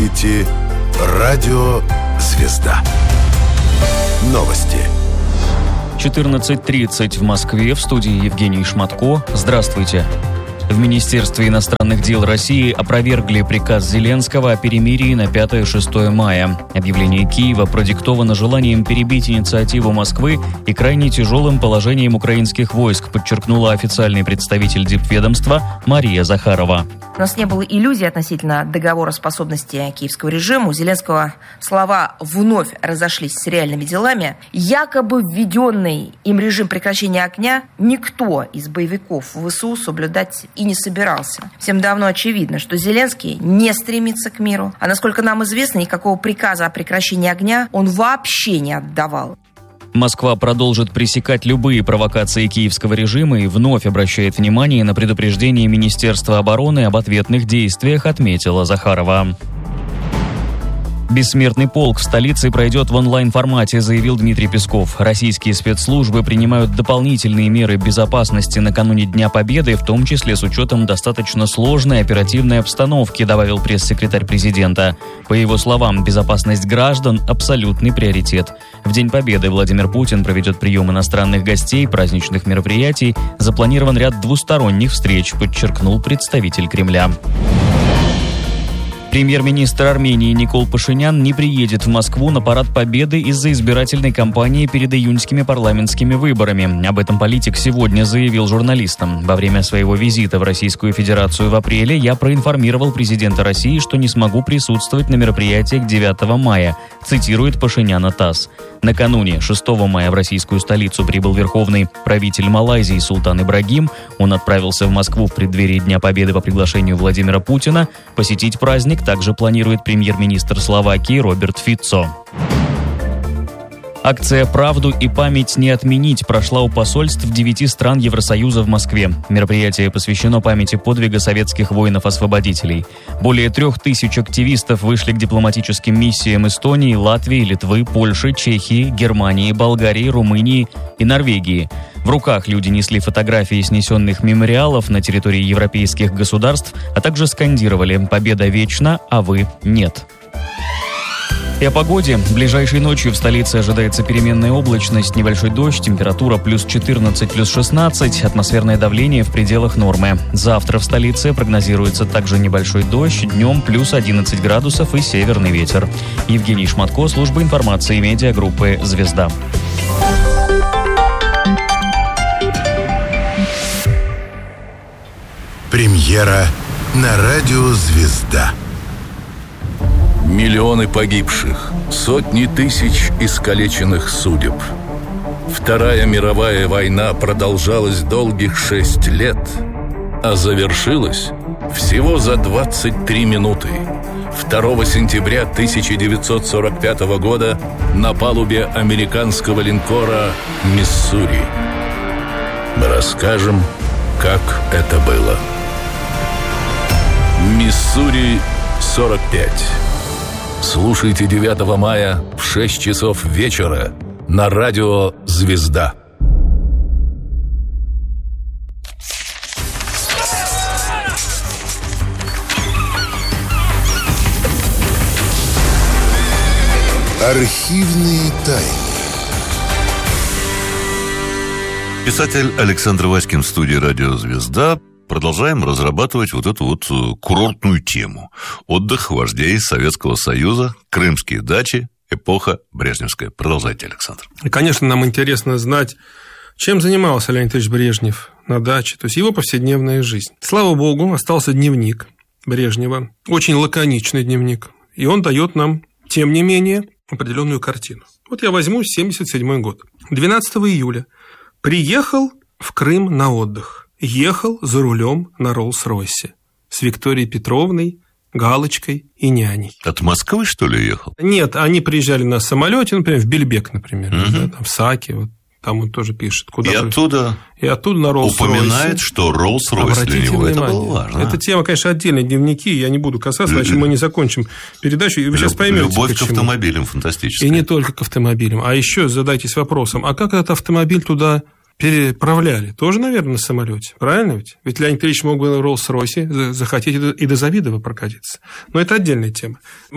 слушаете «Радио Звезда». Новости. 14:30 в Москве. В студии Евгений Шматко. Здравствуйте. В Министерстве иностранных дел России опровергли приказ Зеленского о перемирии на 5-6 мая. Объявление Киева продиктовано желанием перебить инициативу Москвы и крайне тяжелым положением украинских войск, подчеркнула официальный представитель дипведомства Мария Захарова. У нас не было иллюзий относительно договороспособности киевского режима. У Зеленского слова вновь разошлись с реальными делами. Якобы введенный им режим прекращения огня никто из боевиков ВСУ соблюдать и не собирался. Всем давно очевидно, что Зеленский не стремится к миру, а насколько нам известно, никакого приказа о прекращении огня он вообще не отдавал. Москва продолжит пресекать любые провокации киевского режима и вновь обращает внимание на предупреждение Министерства обороны об ответных действиях, отметила Захарова. Бессмертный полк в столице пройдет в онлайн-формате, заявил Дмитрий Песков. Российские спецслужбы принимают дополнительные меры безопасности накануне Дня Победы, в том числе с учетом достаточно сложной оперативной обстановки, добавил пресс-секретарь президента. По его словам, безопасность граждан – абсолютный приоритет. В День Победы Владимир Путин проведет прием иностранных гостей, праздничных мероприятий. Запланирован ряд двусторонних встреч, подчеркнул представитель Кремля. Премьер-министр Армении Никол Пашинян не приедет в Москву на парад Победы из-за избирательной кампании перед июньскими парламентскими выборами. Об этом политик сегодня заявил журналистам. Во время своего визита в Российскую Федерацию в апреле я проинформировал президента России, что не смогу присутствовать на мероприятиях 9 мая, цитирует Пашиняна ТАСС. Накануне 6 мая в российскую столицу прибыл верховный правитель Малайзии Султан Ибрагим. Он отправился в Москву в преддверии Дня Победы по приглашению Владимира Путина. Посетить праздник также планирует премьер-министр Словакии Роберт Фицо. Акция «Правду и память не отменить» прошла у посольств 9 стран Евросоюза в Москве. Мероприятие посвящено памяти подвига советских воинов-освободителей. Более 3000 активистов вышли к дипломатическим миссиям Эстонии, Латвии, Литвы, Польши, Чехии, Германии, Болгарии, Румынии и Норвегии. В руках люди несли фотографии снесенных мемориалов на территории европейских государств, а также скандировали «Победа вечна, а вы нет». И о погоде. Ближайшей ночью в столице ожидается переменная облачность, небольшой дождь, температура плюс 14, плюс 16, атмосферное давление в пределах нормы. Завтра в столице прогнозируется также небольшой дождь, днем плюс 11 градусов и северный ветер. Евгений Шматко, служба информации медиагруппы «Звезда». Премьера на радио «Звезда». Миллионы погибших, сотни тысяч искалеченных судеб. Вторая мировая война продолжалась долгих 6 лет, а завершилась всего за 23 минуты. 2 сентября 1945 года на палубе американского линкора «Миссури». Мы расскажем, как это было. «Миссури-45». Слушайте 9 мая в 6 часов вечера на радио «Звезда». Архивные тайны. Писатель Александр Васькин в студии «Радио Звезда». Продолжаем разрабатывать вот эту вот курортную тему. Отдых вождей Советского Союза, крымские дачи, эпоха брежневская. Продолжайте, Александр. И, конечно, нам интересно знать, чем занимался Леонид Ильич Брежнев на даче, то есть его повседневная жизнь. Слава богу, остался дневник Брежнева, очень лаконичный дневник, и он дает нам, тем не менее, определенную картину. Вот я возьму 1977 год. 12 июля приехал в Крым на отдых. Ехал за рулем на Роллс-Ройсе с Викторией Петровной, Галочкой и няней. От Москвы, что ли, ехал? Нет, они приезжали на самолете, например, в Бельбек, например, да, там в Саке, вот, там он тоже пишет. Куда и оттуда на Роллс-Ройсе. Упоминает, что Роллс-Ройс для него, это было важно. Эта тема, конечно, отдельные дневники, я не буду касаться, иначе мы не закончим передачу, и вы сейчас поймете, любовь почему. к автомобилям фантастическая. И не только к автомобилям, а еще задайтесь вопросом, а как этот автомобиль туда переправляли. Тоже, наверное, на самолете. Правильно ведь? Ведь Леонид Ильич мог бы в Роллс-Ройсе захотеть и до Завидова прокатиться. Но это отдельная тема.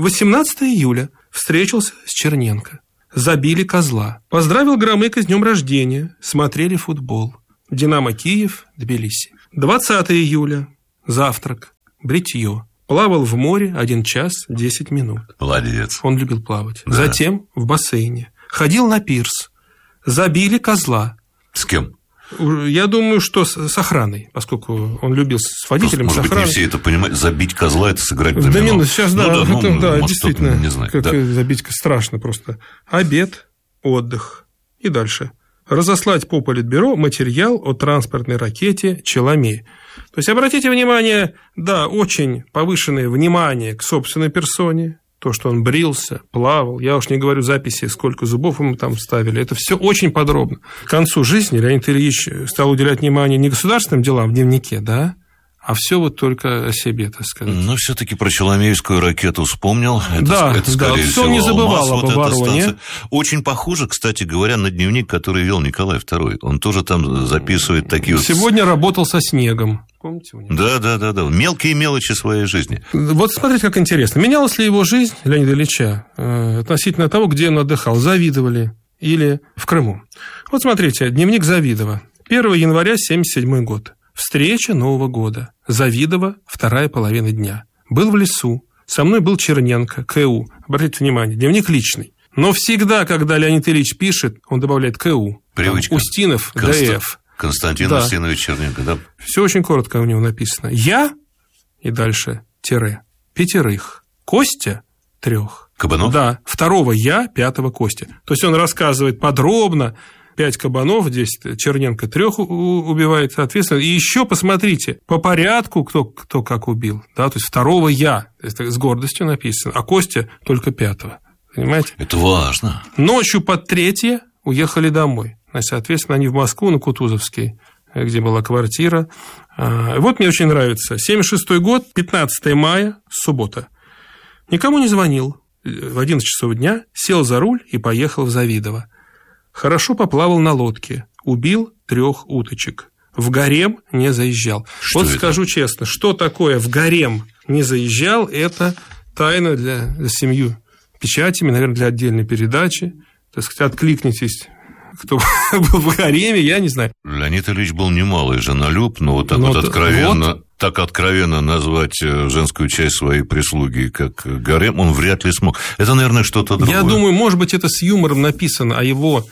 18 июля встретился с Черненко. Забили козла. Поздравил Громыко с днем рождения. Смотрели футбол. «Динамо» Киев, Тбилиси. 20 июля. Завтрак. Бритье. Плавал в море 1 час 10 минут. Молодец. Он любил плавать. Да. Затем в бассейне. Ходил на пирс. Забили козла. С кем? Я думаю, что с охраной, поскольку он любил с водителем, просто, с охраной. Может быть, не все это понимают. Забить козла – это сыграть в домино. домино. Сейчас, да, может, действительно, не знаю. как Да. забить страшно просто. Обед, отдых и дальше. Разослать по Политбюро материал о транспортной ракете «Челомей». То есть, обратите внимание, да, очень повышенное внимание к собственной персоне, то, что он брился, плавал. Я уж не говорю записи, сколько зубов ему там ставили. Это все очень подробно. К концу жизни Леонид Ильич стал уделять внимание не государственным делам в дневнике, да, а все вот только о себе, так сказать. Но все-таки про Челомеевскую ракету вспомнил. Это, скорее всего, он не забывал об обороне. Очень похоже, кстати говоря, на дневник, который вел Николай II. Он тоже там записывает такие... Сегодня работал со снегом. Помните у него? Да. Мелкие мелочи своей жизни. Вот смотрите, как интересно. Менялась ли его жизнь, Леонида Ильича, относительно того, где он отдыхал? Завидовали или в Крыму? Вот смотрите, дневник Завидова. 1 января 1977 год. Встреча Нового года. Завидово, 2 половина дня. Был в лесу. Со мной был Черненко, КУ. Обратите внимание, дневник личный. Но всегда, когда Леонид Ильич пишет, он добавляет КУ. Привычка. Устинов, ДФ. Константин Устинович Черненко, да? Все очень коротко у него написано. Я, и дальше тире, 5. Костя, 3. Кабанов? Да, 2 я, 5 Костя. То есть, он рассказывает подробно, 5 кабанов, здесь Черненко 3 убивает, соответственно. И еще посмотрите, по порядку, кто как убил. Да, то есть, 2 я, это с гордостью написано, а Костя только 5. Понимаете? Это важно. Ночью под 3 уехали домой. Соответственно, они в Москву, на Кутузовский, где была квартира. Вот мне очень нравится. 1976 год, 15 мая, суббота. Никому не звонил. В 11 часов дня сел за руль и поехал в Завидово. Хорошо поплавал на лодке. Убил 3 уточек. В гарем не заезжал. Что вот это? скажу честно, что такое в гарем не заезжал, это тайна для семью печатями, наверное, для отдельной передачи. Так сказать, откликнитесь, кто был в гареме, я не знаю. Леонид Ильич был немалый женолюб, но вот так так откровенно назвать женскую часть своей прислуги как гарем, он вряд ли смог. Это, наверное, что-то другое. Я думаю, может быть, это с юмором написано о его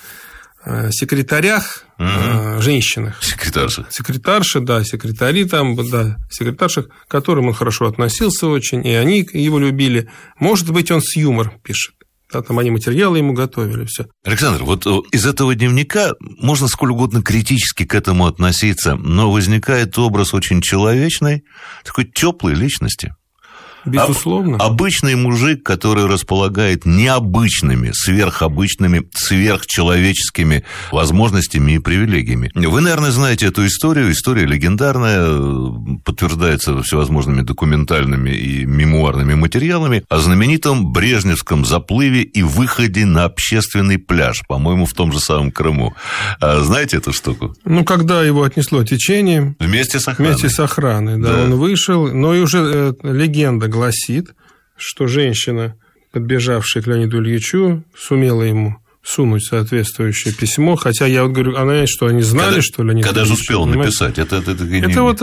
секретарях, женщинах. Секретарши, да, секретари там, да, секретарших, к которым он хорошо относился очень, и они его любили. Может быть, он с юмором пишет. Да, там они материалы ему готовили, все. Александр, вот из этого дневника можно сколь угодно критически к этому относиться, но возникает образ очень человечной, такой теплой личности. Безусловно. Обычный мужик, который располагает необычными, сверхобычными, сверхчеловеческими возможностями и привилегиями. Вы, наверное, знаете эту историю. История легендарная, подтверждается всевозможными документальными и мемуарными материалами о знаменитом брежневском заплыве и выходе на общественный пляж, по-моему, в том же самом Крыму. Знаете эту штуку? Ну, когда его отнесло течением. Вместе с охраной. Да, он вышел. Но и уже легенда гласит, что женщина, подбежавшая к Леониду Ильичу, сумела ему сунуть соответствующее письмо, хотя я вот говорю, она что, они знали, что Леонид Ильич... Когда же успел написать? Это вот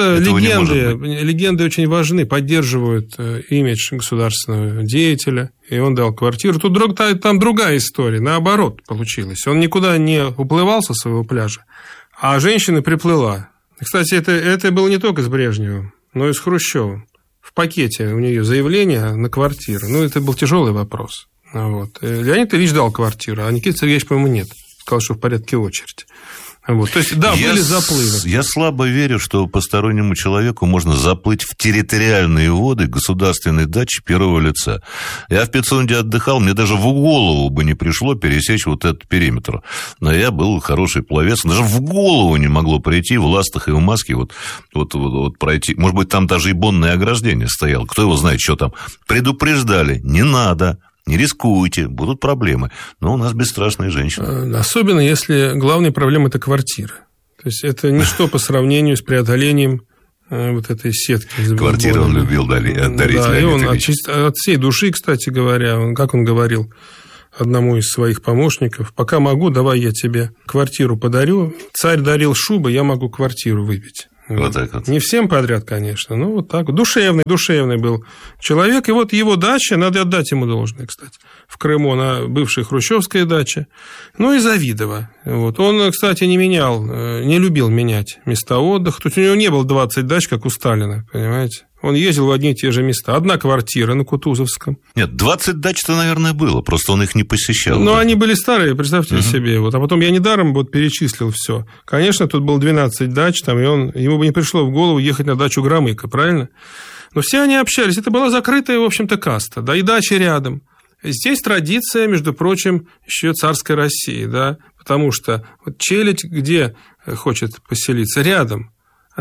легенды очень важны, поддерживают имидж государственного деятеля, и он дал квартиру. Тут там другая история, наоборот получилось. Он никуда не уплывал со своего пляжа, а женщина приплыла. Кстати, это было не только с Брежневым, но и с Хрущевым. В пакете у нее заявление на квартиру. Ну, это был тяжелый вопрос. Вот. Леонид Ильич дал квартиру, а Никита Сергеевич, по-моему, нет. Сказал, что в порядке очереди. Вот. То есть, да, были заплывы. Я слабо верю, что постороннему человеку можно заплыть в территориальные воды государственной дачи первого лица. Я в Пицунде отдыхал, мне даже в голову бы не пришло пересечь вот этот периметр. Но я был хороший пловец, даже в голову не могло прийти в ластах и в маске вот пройти. Может быть, там даже и бонное ограждение стояло. Кто его знает, что там. Предупреждали, не надо. Не рискуйте, будут проблемы. Но у нас бесстрашные женщины. Особенно, если главная проблема – это квартира. То есть это ничто по сравнению с преодолением вот этой сетки. Квартиру он любил дарить. Да, и он от всей души, кстати говоря, как он говорил одному из своих помощников: пока могу, давай я тебе квартиру подарю. Царь дарил шубы, я могу квартиру выпить. Вот так вот. Не всем подряд, конечно, но вот так. Душевный был человек. И вот его дача, надо отдать ему должное, кстати, в Крыму, на бывшей хрущевская дача. Ну и Завидово. Вот. Он, кстати, не любил менять места отдыха. Тут у него не было 20 дач, как у Сталина, понимаете? Он ездил в одни и те же места. Одна квартира на Кутузовском. Нет, 20 дач-то, наверное, было, просто он их не посещал. Но они были старые, представьте себе. Вот. А потом я недаром перечислил все. Конечно, тут было 12 дач, там, и ему бы не пришло в голову ехать на дачу Громыка, правильно? Но все они общались. Это была закрытая, в общем-то, каста. Да, и дачи рядом. Здесь традиция, между прочим, еще царской России, да, потому что вот челядь где хочет поселиться? Рядом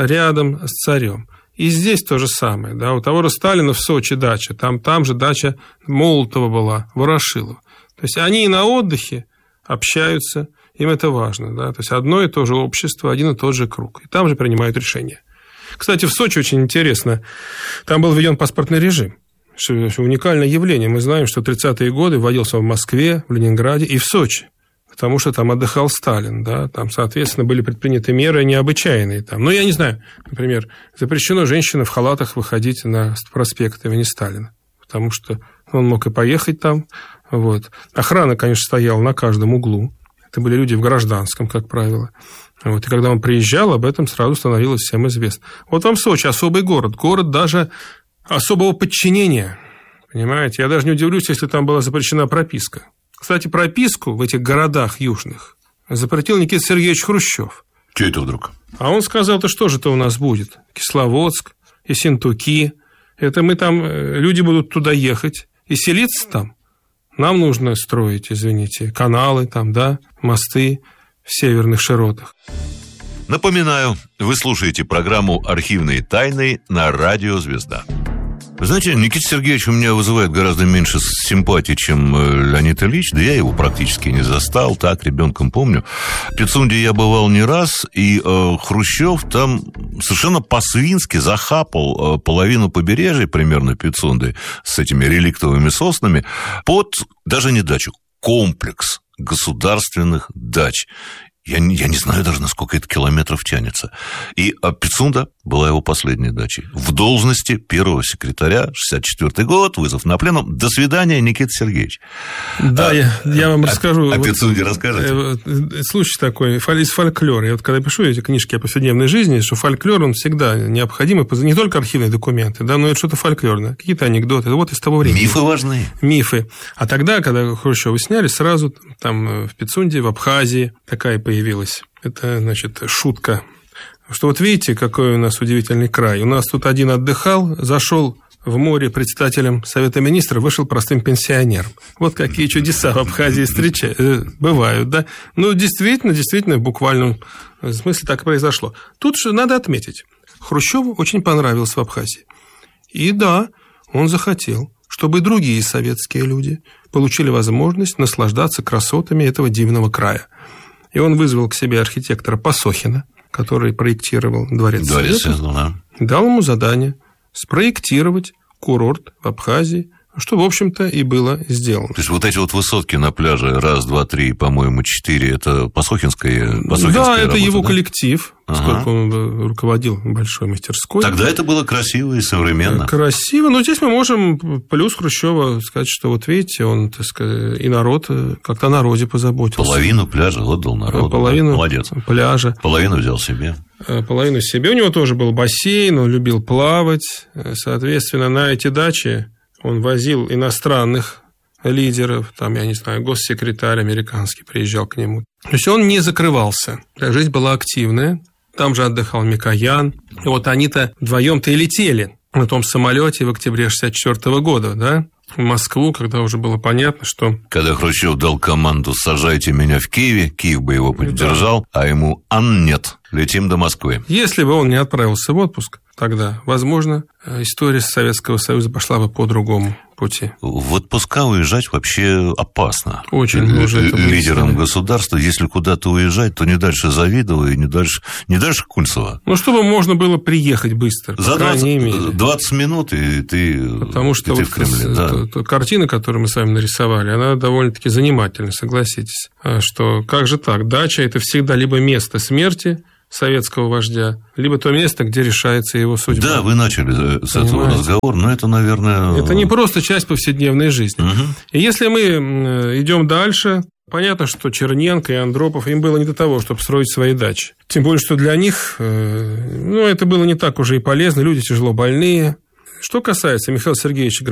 с царем. И здесь то же самое. Да? У того же Сталина в Сочи дача, там же дача Молотова была, Ворошилова. То есть они и на отдыхе общаются, им это важно. Да? То есть одно и то же общество, один и тот же круг. И там же принимают решения. Кстати, в Сочи очень интересно, там был введен паспортный режим. Уникальное явление. Мы знаем, что 30-е годы вводился в Москве, в Ленинграде и в Сочи. Потому что там отдыхал Сталин, да, там, соответственно, были предприняты меры необычайные. Там. Ну, я не знаю, например, запрещено женщинам в халатах выходить на проспект имени Сталина, потому что он мог и поехать там. Вот. Охрана, конечно, стояла на каждом углу. Это были люди в гражданском, как правило. Вот. И когда он приезжал, об этом сразу становилось всем известно. Вот вам Сочи, особый город даже особого подчинения, понимаете? Я даже не удивлюсь, если там была запрещена прописка. Кстати, прописку в этих городах южных запретил Никита Сергеевич Хрущев. Что это вдруг? А он сказал: что же-то у нас будет? Кисловодск, Ессентуки. Это мы там, люди будут туда ехать и селиться там. Нам нужно строить, извините, каналы там, да, мосты в северных широтах. Напоминаю, вы слушаете программу «Архивные тайны» на радио «Звезда». Вы знаете, Никита Сергеевич у меня вызывает гораздо меньше симпатии, чем Леонид Ильич. Да я его практически не застал, так, ребенком помню. В Пицунде я бывал не раз, и Хрущев там совершенно по-свински захапал половину побережья, примерно Пицунды, с этими реликтовыми соснами, под, даже не дачу, комплекс государственных дач. Я не знаю даже, насколько это километров тянется. И Пицунда была его последней дачей. В должности первого секретаря, 64-й год, вызов на пленум. До свидания, Никита Сергеевич. Да, я вам расскажу. О Пицунде расскажете? Случай такой, из фольклора. Я вот когда пишу эти книжки о повседневной жизни, что фольклор, он всегда необходим, не только архивные документы, да, но и что-то фольклорное, какие-то анекдоты. Вот из того времени. Мифы важны. Мифы. А тогда, когда Хрущева сняли, сразу там в Пицунде, в Абхазии такая появилась. Это, значит, шутка. Что вот видите, какой у нас удивительный край. У нас тут один отдыхал, зашел в море председателем Совета Министров, вышел простым пенсионером. Вот какие чудеса в Абхазии бывают, да? Ну, действительно, в буквальном смысле так и произошло. Тут же надо отметить, Хрущеву очень понравилось в Абхазии. И да, он захотел, чтобы другие советские люди получили возможность наслаждаться красотами этого дивного края. И он вызвал к себе архитектора Пасохина, который проектировал Дворец Советов, да. Дал ему задание спроектировать курорт в Абхазии, что, в общем-то, и было сделано. То есть вот эти вот высотки на пляже, 1, 2, 3, по-моему, 4, это Пасохинская да, работа, это его коллектив, поскольку он руководил большой мастерской. Тогда это было красиво и современно. Красиво, но здесь мы можем плюс Хрущева сказать, что вот видите, он, так сказать, и народ, как-то о народе позаботился. Половину пляжа отдал народу. Половину молодец. Пляжа. Половину взял себе. Половину себе. У него тоже был бассейн, он любил плавать. Соответственно, на эти дачи он возил иностранных лидеров, там, я не знаю, госсекретарь американский приезжал к нему. То есть он не закрывался. Жизнь была активная. Там же отдыхал Микоян. И вот они-то вдвоем-то и летели на том самолете в октябре 1964 года, да, в Москву, когда уже было понятно, что... Когда Хрущев дал команду «сажайте меня в Киеве», Киев бы его поддержал, а ему нет, летим до Москвы. Если бы он не отправился в отпуск, тогда, возможно, история Советского Союза пошла бы по другому пути. В отпуска уезжать вообще опасно. Очень. Лидерам государства, если куда-то уезжать, то не дальше Завидово и не дальше Кунцево. Чтобы можно было приехать быстро. За 20 минут, и ты Потому что в Кремле. Да. Картина, которую мы с вами нарисовали, она довольно-таки занимательна, согласитесь. Что как же так? Дача – это всегда либо место смерти советского вождя, либо то место, где решается его судьба. Да, вы начали с этого разговора, но это, наверное... Это не просто часть повседневной жизни. Угу. И если мы идем дальше, понятно, что Черненко и Андропов, им было не до того, чтобы строить свои дачи. Тем более, что для них это было не так уже и полезно, люди тяжело больные. Что касается Михаила Сергеевича